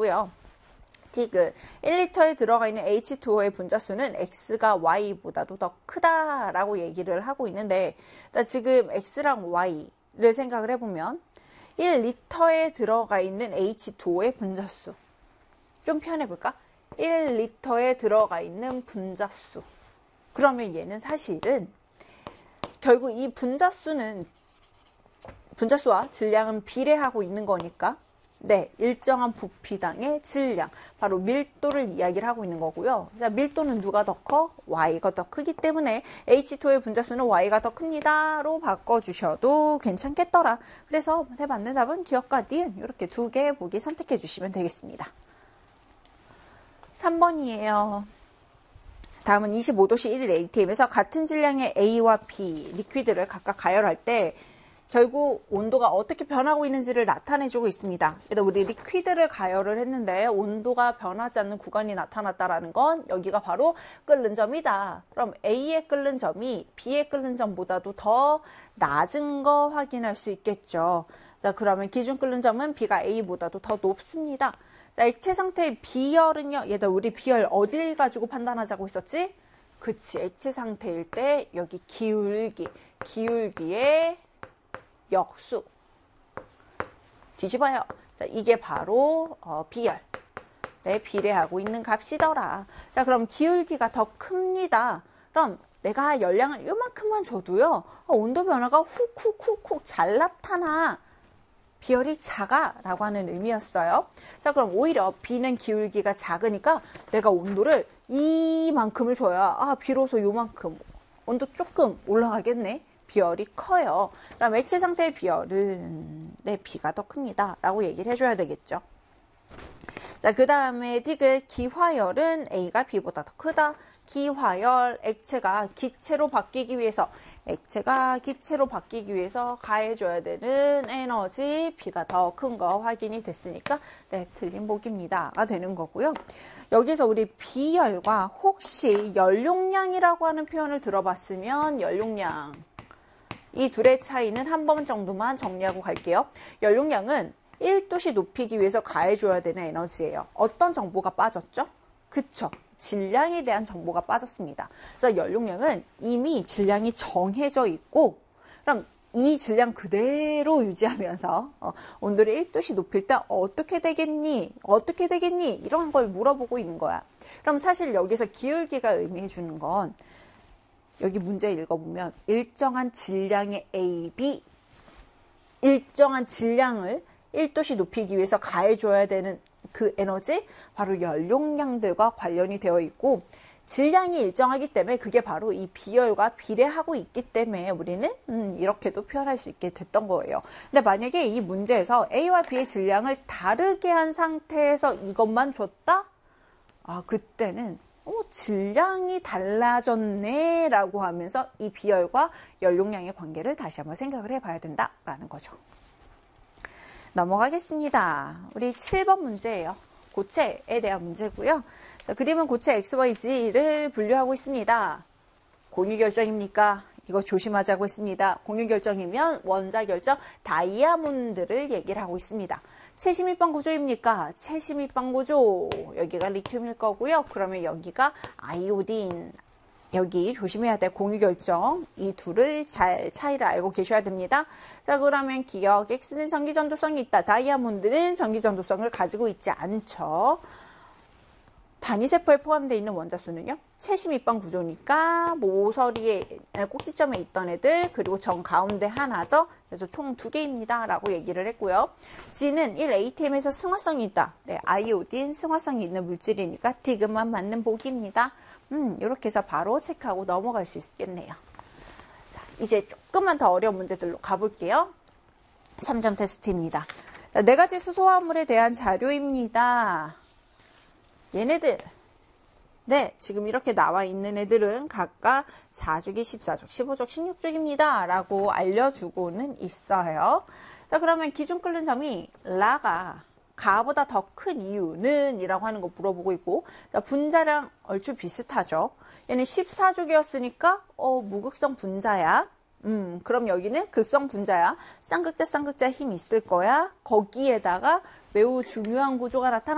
있고요. 디귿 1리터에 들어가 있는 H2O의 분자수는 X가 Y보다도 더 크다라고 얘기를 하고 있는데, 지금 X랑 Y를 생각을 해보면 1리터에 들어가 있는 H2O의 분자수, 좀 표현해볼까? 1리터에 들어가 있는 분자수. 그러면 얘는 사실은 결국 이 분자수와 질량은 비례하고 있는 거니까, 네, 일정한 부피당의 질량, 바로 밀도를 이야기를 하고 있는 거고요. 자, 밀도는 누가 더 커? Y가 더 크기 때문에 H2O의 분자수는 Y가 더 큽니다로 바꿔주셔도 괜찮겠더라. 그래서 맞는 답은 기억과 니은 이렇게 두 개의 보기 선택해 주시면 되겠습니다. 3번이에요. 다음은 25도씨 1일 ATM에서 같은 질량의 A와 B 리퀴드를 각각 가열할 때 결국 온도가 어떻게 변하고 있는지를 나타내주고 있습니다. 그래서 우리 리퀴드를 가열을 했는데 온도가 변하지 않는 구간이 나타났다라는 건 여기가 바로 끓는 점이다. 그럼 A의 끓는 점이 B의 끓는 점보다도 더 낮은 거 확인할 수 있겠죠. 자, 그러면 기준 끓는 점은 B가 A보다도 더 높습니다. 자, 액체 상태의 비열은요. 얘들 우리 비열 어딜 가지고 판단하자고 했었지? 그치, 액체 상태일 때 여기 기울기의 역수 뒤집어요. 자, 이게 바로 비열에 비례하고 있는 값이더라. 자, 그럼 기울기가 더 큽니다. 그럼 내가 열량을 요만큼만 줘도요, 온도 변화가 훅훅훅훅 잘 나타나. 비열이 작아 라고 하는 의미였어요. 자, 그럼 오히려 B는 기울기가 작으니까 내가 온도를 이만큼을 줘야 비로소 요만큼 온도 조금 올라가겠네. 비열이 커요. 그럼 액체 상태의 비열은 B가 더 큽니다 라고 얘기를 해줘야 되겠죠. 자, 그 다음에 디귿 기화열은 A가 B보다 더 크다. 기화열, 액체가 기체로 바뀌기 위해서 가해줘야 되는 에너지 B가 더 큰 거 확인이 됐으니까 틀린 보기입니다가 되는 거고요. 여기서 우리 비열과 혹시 연용량이라고 하는 표현을 들어봤으면 연용량, 이 둘의 차이는 한 번 정도만 정리하고 갈게요. 연용량은 1도씨 높이기 위해서 가해줘야 되는 에너지예요. 어떤 정보가 빠졌죠? 그쵸. 질량에 대한 정보가 빠졌습니다. 그래서 연용량은 이미 질량이 정해져 있고, 그럼 이 질량 그대로 유지하면서 온도를 1도씨 높일 때 어떻게 되겠니? 이런 걸 물어보고 있는 거야. 그럼 사실 여기서 기울기가 의미해 주는 건 여기 문제 읽어보면 일정한 질량의 A, B, 일정한 질량을 1도씨 높이기 위해서 가해줘야 되는 그 에너지, 바로 연용량들과 관련이 되어 있고, 질량이 일정하기 때문에 그게 바로 이 비열과 비례하고 있기 때문에 우리는 이렇게도 표현할 수 있게 됐던 거예요. 근데 만약에 이 문제에서 A와 B의 질량을 다르게 한 상태에서 이것만 줬다? 그때는 질량이 달라졌네 라고 하면서 이 비열과 연용량의 관계를 다시 한번 생각을 해봐야 된다라는 거죠. 넘어가겠습니다. 우리 7번 문제예요. 고체에 대한 문제고요. 자, 그림은 고체 XYZ를 분류하고 있습니다. 공유결정입니까? 이거 조심하자고 했습니다. 공유결정이면 원자결정 다이아몬드를 얘기를 하고 있습니다. 채심입방 구조입니까? 채심입방 구조. 여기가 리튬일 거고요. 그러면 여기가 아이오딘. 여기 조심해야 돼. 공유결정. 이 둘을 잘 차이를 알고 계셔야 됩니다. 자, 그러면 기억 X는 전기전도성이 있다. 다이아몬드는 전기전도성을 가지고 있지 않죠. 단위세포에 포함되어 있는 원자수는요. 채심입방 구조니까 모서리에 꼭지점에 있던 애들, 그리고 정 가운데 하나 더, 그래서 총 2개입니다 라고 얘기를 했고요. G는 1ATM에서 승화성이 있다. 네, 아이오딘 승화성이 있는 물질이니까 디귿만 맞는 보기입니다. 이렇게 해서 바로 체크하고 넘어갈 수 있겠네요. 자, 이제 조금만 더 어려운 문제들로 가볼게요. 3점 테스트입니다. 자, 4가지 수소화물에 대한 자료입니다. 얘네들, 네, 지금 이렇게 나와 있는 애들은 각각 4주기, 14족, 15족, 16족입니다 라고 알려주고는 있어요. 자, 그러면 기준 끓는 점이 라가 가보다 더 큰 이유는 이라고 하는 거 물어보고 있고, 자, 분자량 얼추 비슷하죠. 얘는 14족이었으니까 무극성 분자야. 그럼 여기는 극성 분자야. 쌍극자 힘 있을 거야. 거기에다가 매우 중요한 구조가 나타나